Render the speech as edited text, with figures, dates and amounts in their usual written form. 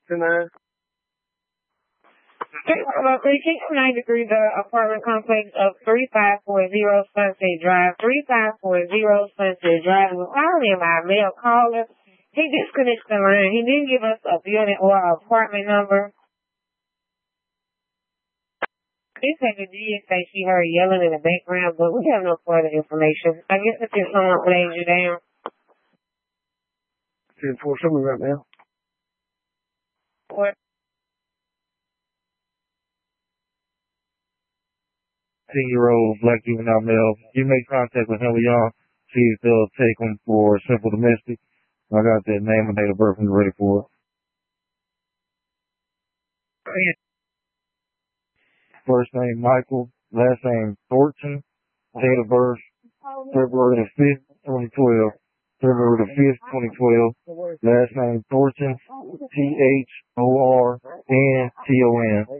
Tonight. Location 93, the apartment complex of 3540 Sunset Drive. 3540 Sunset Drive. We're calling my male caller. He disconnected the line. He didn't give us a building or apartment number. This had the DA say she heard yelling in the background, but we have no further information. I guess if it's someone lays you down. 10-4, show me right now. What? 10-year-old black juvenile male. You make contact with him, y'all. See if they'll take him for simple domestic. I got that name and date of birth when you're ready for it. First name Michael, last name Thornton, date of birth February the 5th, 2012. February the 5th, 2012. Last name Thornton, Thornton.